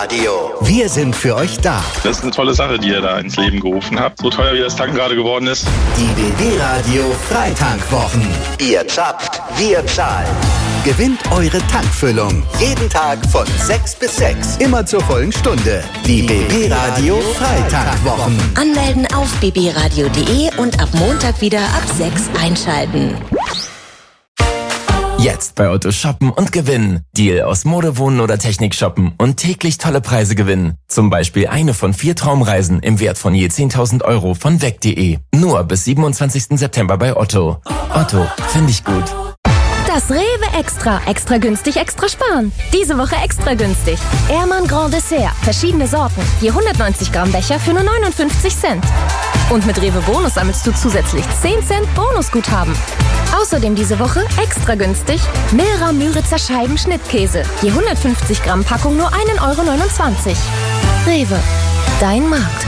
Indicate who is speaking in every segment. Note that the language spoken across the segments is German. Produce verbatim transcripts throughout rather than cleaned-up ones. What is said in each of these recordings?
Speaker 1: Radio. Wir sind für euch da.
Speaker 2: Das ist eine tolle Sache, die ihr da ins Leben gerufen habt. So teuer wie das Tanken gerade geworden ist.
Speaker 1: Die B B Radio Freitankwwochen. Ihr zapft, wir zahlen. Gewinnt eure Tankfüllung. Jeden Tag von sechs bis sechs. Immer zur vollen Stunde. Die B B Radio Freitankwwochen.
Speaker 3: Anmelden auf b b radio punkt d e und ab Montag wieder ab sechs einschalten.
Speaker 4: Jetzt bei Otto shoppen und gewinnen. Deal aus Mode, Wohnen oder Technik shoppen und täglich tolle Preise gewinnen. Zum Beispiel eine von vier Traumreisen im Wert von je zehntausend Euro von weg punkt de. Nur bis siebenundzwanzigsten September bei Otto. Otto, finde ich gut.
Speaker 5: Das Rewe Extra. Extra günstig, extra sparen. Diese Woche extra günstig. Ehrmann Grand Dessert. Verschiedene Sorten. Je hundertneunzig Gramm Becher für nur neunundfünfzig Cent. Und mit Rewe Bonus sammelst du zusätzlich zehn Cent Bonusguthaben. Außerdem diese Woche extra günstig Milra Müritzer Scheiben Schnittkäse. Je hundertfünfzig Gramm Packung nur ein Euro neunundzwanzig. Rewe. Dein Markt.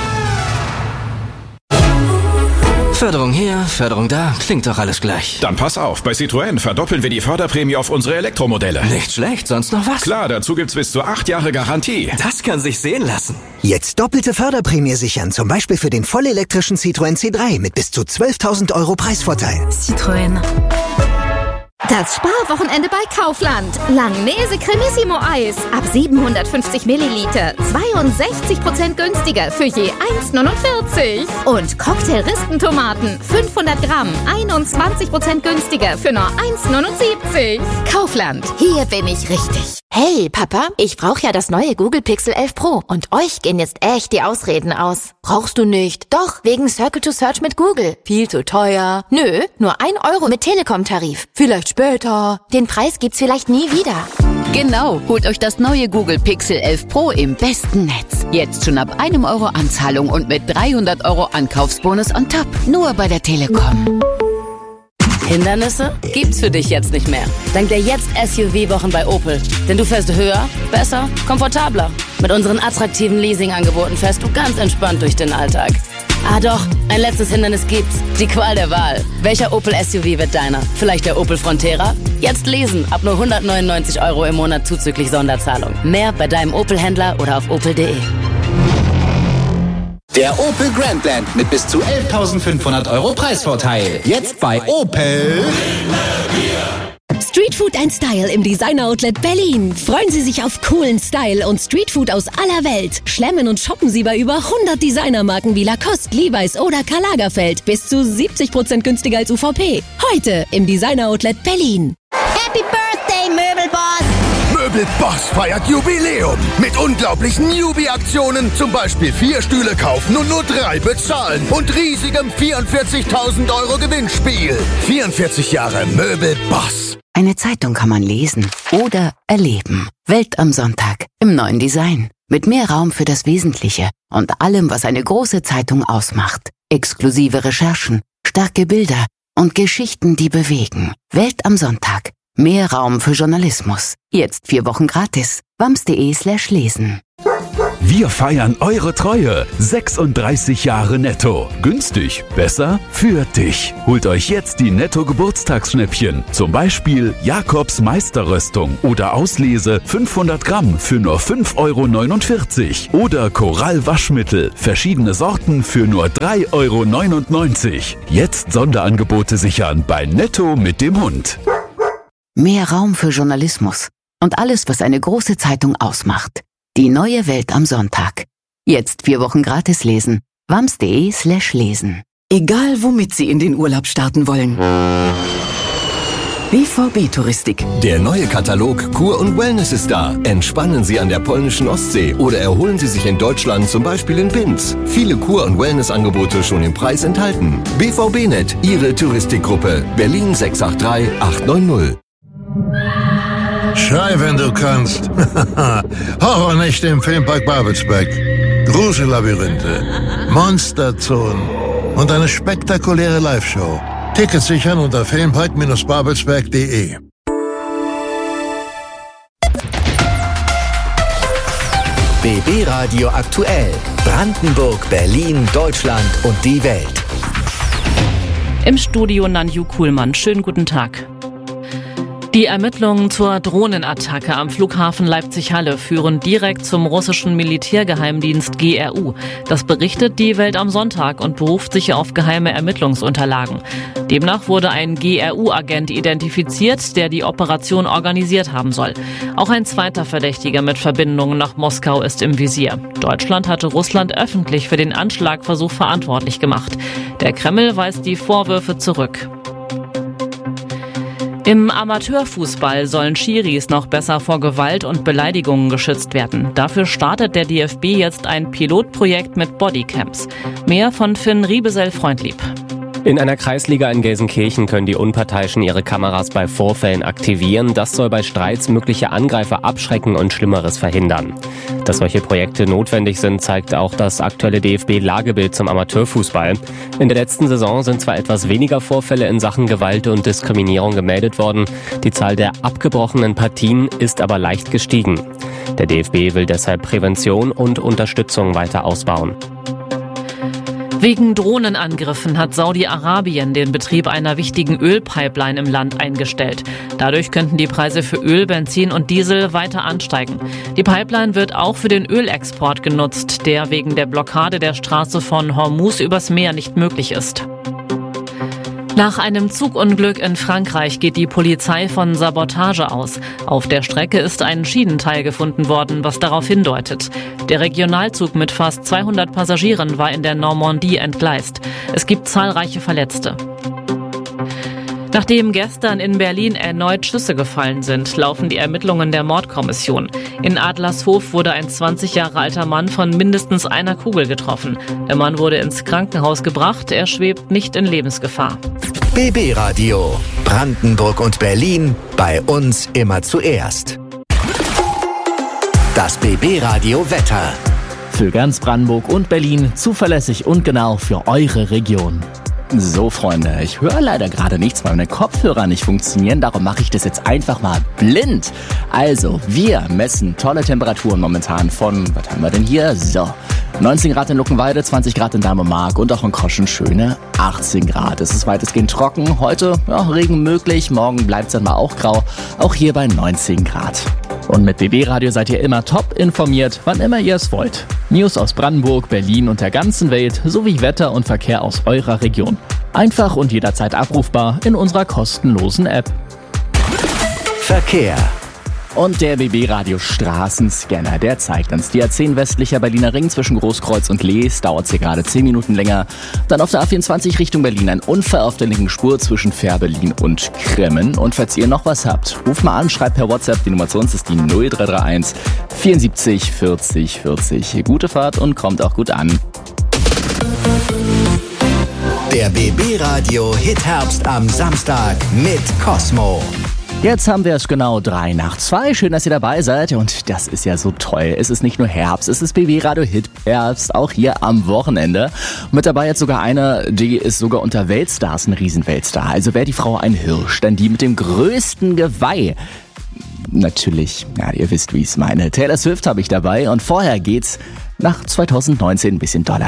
Speaker 6: Förderung hier, Förderung da, klingt doch alles gleich.
Speaker 7: Dann pass auf, bei Citroën verdoppeln wir die Förderprämie auf unsere Elektromodelle.
Speaker 6: Nicht schlecht, sonst noch was?
Speaker 7: Klar, dazu gibt's bis zu acht Jahre Garantie.
Speaker 6: Das kann sich sehen lassen.
Speaker 8: Jetzt doppelte Förderprämie sichern, zum Beispiel für den vollelektrischen Citroën C drei mit bis zu zwölftausend Euro Preisvorteil.
Speaker 5: Citroën.
Speaker 9: Das Sparwochenende bei Kaufland. Langnese Cremissimo Eis. Ab siebenhundertfünfzig Milliliter. zweiundsechzig Prozent günstiger für je eins neunundvierzig. Und Cocktail-Rispentomaten. fünfhundert Gramm. einundzwanzig Prozent günstiger für nur eins neunundsiebzig. Kaufland. Hier bin ich richtig.
Speaker 10: Hey, Papa, ich brauche ja das neue Google Pixel elf Pro. Und euch gehen jetzt echt die Ausreden aus. Brauchst du nicht. Doch, wegen Circle to Search mit Google. Viel zu teuer. Nö, nur ein Euro mit Telekom-Tarif. Vielleicht später. Den Preis gibt's vielleicht nie wieder.
Speaker 11: Genau, holt euch das neue Google Pixel elf Pro im besten Netz. Jetzt schon ab einem Euro Anzahlung und mit dreihundert Euro Ankaufsbonus on top. Nur bei der Telekom.
Speaker 12: Hindernisse gibt's für dich jetzt nicht mehr. Dank der Jetzt-S U V-Wochen bei Opel. Denn du fährst höher, besser, komfortabler. Mit unseren attraktiven Leasing-Angeboten fährst du ganz entspannt durch den Alltag. Ah doch, ein letztes Hindernis gibt's. Die Qual der Wahl. Welcher Opel S U V wird deiner? Vielleicht der Opel Frontera? Jetzt lesen, ab nur hundertneunundneunzig Euro im Monat zuzüglich Sonderzahlung. Mehr bei deinem Opel-Händler oder auf opel punkt de.
Speaker 13: Der Opel Grandland mit bis zu elftausendfünfhundert Euro Preisvorteil. Jetzt bei Opel.
Speaker 14: Streetfood and Style im Designer Outlet Berlin. Freuen Sie sich auf coolen Style und Streetfood aus aller Welt. Schlemmen und shoppen Sie bei über hundert Designermarken wie Lacoste, Levi's oder Karl Lagerfeld. Bis zu siebzig Prozent günstiger als U V P. Heute im Designer Outlet Berlin.
Speaker 10: Happy Birthday, Möbelboss!
Speaker 15: Möbelboss feiert Jubiläum mit unglaublichen Newbie-Aktionen. Zum Beispiel vier Stühle kaufen und nur drei bezahlen. Und riesigem vierundvierzigtausend Euro Gewinnspiel. vierundvierzig Jahre Möbelboss.
Speaker 11: Eine Zeitung kann man lesen oder erleben. Welt am Sonntag im neuen Design. Mit mehr Raum für das Wesentliche und allem, was eine große Zeitung ausmacht. Exklusive Recherchen, starke Bilder und Geschichten, die bewegen. Welt am Sonntag. Mehr Raum für Journalismus. Jetzt vier Wochen gratis. wams punkt de slash lesen.
Speaker 16: Wir feiern eure Treue. sechsunddreißig Jahre Netto. Günstig, besser für dich. Holt euch jetzt die Netto-Geburtstagsschnäppchen. Zum Beispiel Jakobs Meisterröstung oder Auslese fünfhundert Gramm für nur fünf Euro neunundvierzig. Oder Korall Waschmittel. Verschiedene Sorten für nur drei Euro neunundneunzig. Jetzt Sonderangebote sichern bei Netto mit dem Hund.
Speaker 11: Mehr Raum für Journalismus und alles, was eine große Zeitung ausmacht. Die neue Welt am Sonntag. Jetzt vier Wochen gratis lesen. wams punkt de slash lesen.
Speaker 17: Egal womit Sie in den Urlaub starten wollen. B V B-Touristik.
Speaker 18: Der neue Katalog Kur und Wellness ist da. Entspannen Sie an der polnischen Ostsee oder erholen Sie sich in Deutschland, zum Beispiel in Binz. Viele Kur- und Wellness-Angebote schon im Preis enthalten. B V B Punkt net, Ihre Touristikgruppe. Berlin sechs acht drei acht neun null.
Speaker 19: Schrei, wenn du kannst. Horrornächte im Filmpark Babelsberg. Grusellabyrinthe, Monsterzonen und eine spektakuläre Live-Show. Tickets sichern unter filmpark babelsberg punkt de.
Speaker 1: B B Radio aktuell. Brandenburg, Berlin, Deutschland und die Welt.
Speaker 20: Im Studio Nanju Kuhlmann. Schönen guten Tag. Die Ermittlungen zur Drohnenattacke am Flughafen Leipzig-Halle führen direkt zum russischen Militärgeheimdienst G R U. Das berichtet die Welt am Sonntag und beruft sich auf geheime Ermittlungsunterlagen. Demnach wurde ein G R U-Agent identifiziert, der die Operation organisiert haben soll. Auch ein zweiter Verdächtiger mit Verbindungen nach Moskau ist im Visier. Deutschland hatte Russland öffentlich für den Anschlagversuch verantwortlich gemacht. Der Kreml weist die Vorwürfe zurück. Im Amateurfußball sollen Schiris noch besser vor Gewalt und Beleidigungen geschützt werden. Dafür startet der D F B jetzt ein Pilotprojekt mit Bodycams. Mehr von Finn Riebesell-Freundlieb.
Speaker 21: In einer Kreisliga in Gelsenkirchen können die Unparteiischen ihre Kameras bei Vorfällen aktivieren. Das soll bei Streits mögliche Angreifer abschrecken und Schlimmeres verhindern. Dass solche Projekte notwendig sind, zeigt auch das aktuelle D F B-Lagebild zum Amateurfußball. In der letzten Saison sind zwar etwas weniger Vorfälle in Sachen Gewalt und Diskriminierung gemeldet worden. Die Zahl der abgebrochenen Partien ist aber leicht gestiegen. Der D F B will deshalb Prävention und Unterstützung weiter ausbauen.
Speaker 20: Wegen Drohnenangriffen hat Saudi-Arabien den Betrieb einer wichtigen Ölpipeline im Land eingestellt. Dadurch könnten die Preise für Öl, Benzin und Diesel weiter ansteigen. Die Pipeline wird auch für den Ölexport genutzt, der wegen der Blockade der Straße von Hormuz übers Meer nicht möglich ist. Nach einem Zugunglück in Frankreich geht die Polizei von Sabotage aus. Auf der Strecke ist ein Schienenteil gefunden worden, was darauf hindeutet. Der Regionalzug mit fast zweihundert Passagieren war in der Normandie entgleist. Es gibt zahlreiche Verletzte. Nachdem gestern in Berlin erneut Schüsse gefallen sind, laufen die Ermittlungen der Mordkommission. In Adlershof wurde ein zwanzig Jahre alter Mann von mindestens einer Kugel getroffen. Der Mann wurde ins Krankenhaus gebracht, er schwebt nicht in Lebensgefahr.
Speaker 1: B B Radio. Brandenburg und Berlin. Bei uns immer zuerst. Das B B Radio Wetter.
Speaker 22: Für ganz Brandenburg und Berlin zuverlässig und genau für eure Region. So, Freunde, ich höre leider gerade nichts, weil meine Kopfhörer nicht funktionieren. Darum mache ich das jetzt einfach mal blind. Also, wir messen tolle Temperaturen momentan von, was haben wir denn hier? So, neunzehn Grad in Luckenwalde, zwanzig Grad in Dahme-Mark und auch in Kroschen schöne achtzehn Grad. Es ist weitestgehend trocken. Heute, ja, Regen möglich. Morgen bleibt es dann mal auch grau. Auch hier bei neunzehn Grad. Und mit B B Radio seid ihr immer top informiert, wann immer ihr es wollt. News aus Brandenburg, Berlin und der ganzen Welt sowie Wetter und Verkehr aus eurer Region. Einfach und jederzeit abrufbar in unserer kostenlosen App.
Speaker 1: Verkehr.
Speaker 22: Und der B B Radio Straßenscanner, der zeigt uns die A zehn westlicher Berliner Ring zwischen Großkreuz und Lees, dauert hier gerade zehn Minuten länger. Dann auf der A vierundzwanzig Richtung Berlin ein Unfall auf der linken Spur zwischen Fährberlin und Kremmen. Und falls ihr noch was habt, ruft mal an, schreibt per WhatsApp, die Nummer zu uns ist die null drei drei eins vierundsiebzig vierzig vierzig. Gute Fahrt und kommt auch gut an.
Speaker 1: Der B B Radio Hit Herbst am Samstag mit Cosmo.
Speaker 22: Jetzt haben wir es genau drei nach zwei. Schön, dass ihr dabei seid. Und das ist ja so toll. Es ist nicht nur Herbst, es ist B B Radio Hit Herbst, auch hier am Wochenende. Mit dabei jetzt sogar eine, die ist sogar unter Weltstars ein Riesenweltstar. Also wäre die Frau ein Hirsch, dann die mit dem größten Geweih. Natürlich, ja, ihr wisst, wie ich es meine. Taylor Swift habe ich dabei. Und vorher geht's nach zweitausendneunzehn ein bisschen doller.